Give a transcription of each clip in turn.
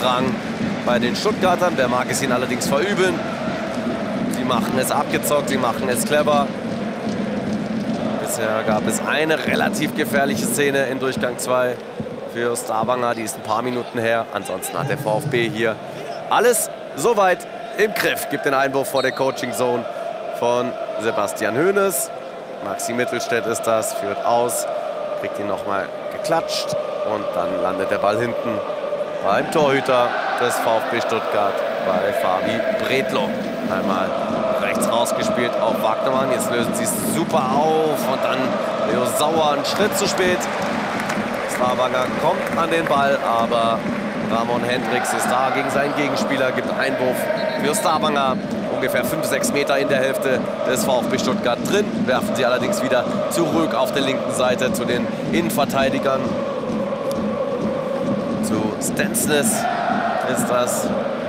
Drang bei den Stuttgartern. Wer mag es ihnen allerdings verübeln? Sie machen es abgezockt, sie machen es clever. Bisher gab es eine relativ gefährliche Szene in Durchgang 2 für Stavanger. Die ist ein paar Minuten her. Ansonsten hat der VfB hier alles soweit im Griff. Gibt den Einwurf vor der Coaching Zone von Sebastian Hoeneß. Maxi Mittelstädt ist das, führt aus, kriegt ihn nochmal geklatscht und dann landet der Ball hinten beim Torhüter des VfB Stuttgart, bei Fabi Bredlow. Einmal rechts rausgespielt auf Wagnermann. Jetzt lösen sie es super auf und dann Leo Sauer einen Schritt zu spät. Stavanger kommt an den Ball, aber Ramon Hendricks ist da gegen seinen Gegenspieler, gibt Einwurf für Stavanger. Ungefähr 5-6 Meter in der Hälfte des VfB Stuttgart drin. Werfen sie allerdings wieder zurück auf der linken Seite zu den Innenverteidigern. Zu Stensnes ist das.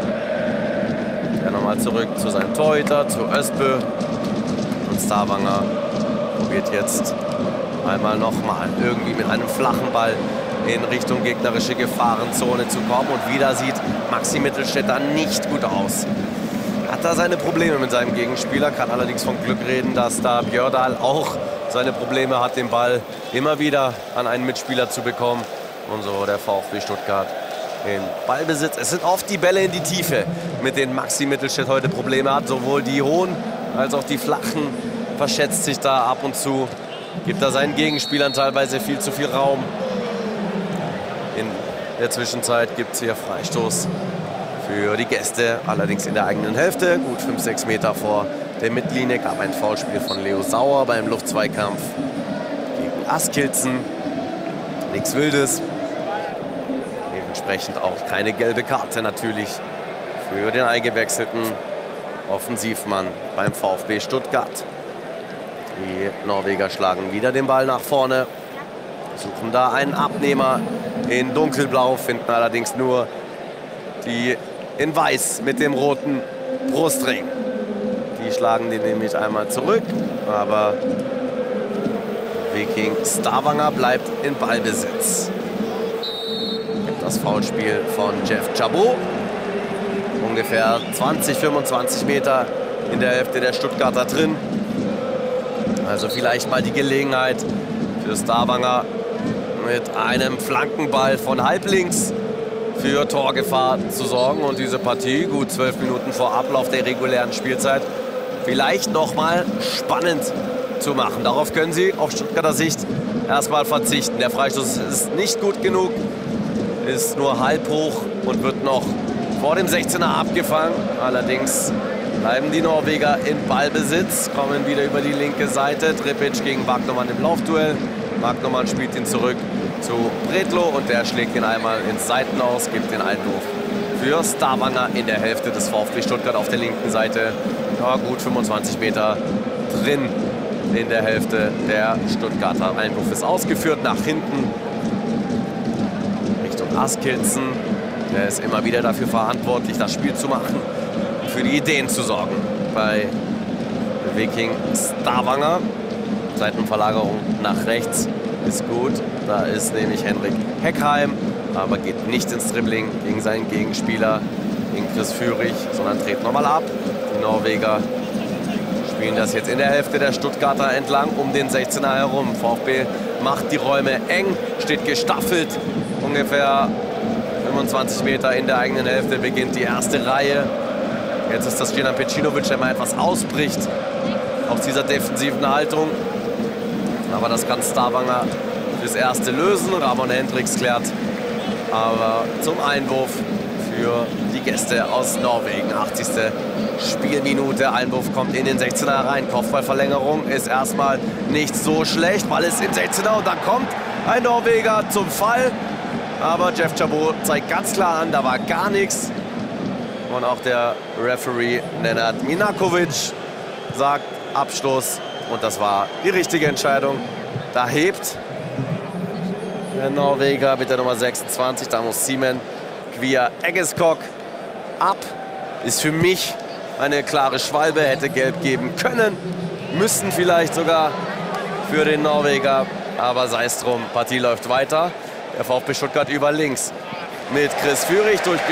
Der nochmal zurück zu seinem Torhüter, zu Özbö. Und Stavanger probiert jetzt einmal nochmal irgendwie mit einem flachen Ball in Richtung gegnerische Gefahrenzone zu kommen. Und wieder sieht Maxi Mittelstädt nicht gut aus. Hat da seine Probleme mit seinem Gegenspieler, kann allerdings vom Glück reden, dass da Björdahl auch seine Probleme hat, den Ball immer wieder an einen Mitspieler zu bekommen. Und so der VfB Stuttgart in Ballbesitz. Es sind oft die Bälle in die Tiefe, mit denen Maxi Mittelstädt heute Probleme hat. Sowohl die hohen als auch die flachen verschätzt sich da ab und zu. Gibt da seinen Gegenspielern teilweise viel zu viel Raum. In der Zwischenzeit gibt es hier Freistoß für die Gäste, allerdings in der eigenen Hälfte. Gut 5-6 Meter vor der Mittellinie gab ein Foulspiel von Leo Sauer beim Luftzweikampf gegen Askilzen. Nichts Wildes. Dementsprechend auch keine gelbe Karte natürlich für den eingewechselten Offensivmann beim VfB Stuttgart. Die Norweger schlagen wieder den Ball nach vorne, suchen da einen Abnehmer in dunkelblau, finden allerdings nur die in weiß mit dem roten Brustring. Die schlagen den nämlich einmal zurück, aber Viking Stavanger bleibt in Ballbesitz. Das Foulspiel von Jeff Chabot. Ungefähr 20-25 Meter in der Hälfte der Stuttgarter drin. Also vielleicht mal die Gelegenheit für Stavanger mit einem Flankenball von halblinks für Torgefahr zu sorgen und diese Partie, gut 12 Minuten vor Ablauf der regulären Spielzeit, vielleicht noch mal spannend zu machen. Darauf können sie aus Stuttgarter Sicht erstmal verzichten. Der Freistoß ist nicht gut genug, ist nur halb hoch und wird noch vor dem 16er abgefangen. Allerdings bleiben die Norweger in Ballbesitz, kommen wieder über die linke Seite. Tripic gegen Wagnermann im Laufduell. Wagnermann spielt ihn zurück zu Bredlow und der schlägt ihn einmal ins Seitenaus, gibt den Einwurf für Stavanger in der Hälfte des VfB Stuttgart auf der linken Seite. Ja, gut 25 Meter drin in der Hälfte der Stuttgarter. Einwurf ist ausgeführt nach hinten Richtung Askilzen. Der ist immer wieder dafür verantwortlich, das Spiel zu machen und für die Ideen zu sorgen bei Viking Stavanger. Seitenverlagerung nach rechts ist gut. Da ist nämlich Henrik Heckheim, aber geht nicht ins Dribbling gegen seinen Gegenspieler, gegen Chris Führig, sondern dreht nochmal ab. Die Norweger spielen das jetzt in der Hälfte der Stuttgarter entlang um den 16er herum. VfB macht die Räume eng, steht gestaffelt. Ungefähr 25 Meter in der eigenen Hälfte beginnt die erste Reihe. Jetzt ist das Stjepan Pecinovic, der mal etwas ausbricht aus dieser defensiven Haltung. Aber das kann Stavanger fürs Erste lösen. Ramon Hendricks klärt aber zum Einwurf für die Gäste aus Norwegen. 80. Spielminute. Einwurf kommt in den 16er rein. Kopfballverlängerung ist erstmal nicht so schlecht. Ball ist im 16er und dann kommt ein Norweger zum Fall. Aber Jeff Chabot zeigt ganz klar an, da war gar nichts. Und auch der Referee Nenad Minakovic sagt Abstoß. Und das war die richtige Entscheidung. Da hebt der Norweger mit der Nummer 26. Da muss Simen Kvia Eggeskog ab. Ist für mich eine klare Schwalbe. Hätte gelb geben können. Müssten vielleicht sogar für den Norweger. Aber sei es drum, Partie läuft weiter. Der VfB Stuttgart über links mit Chris Führig durch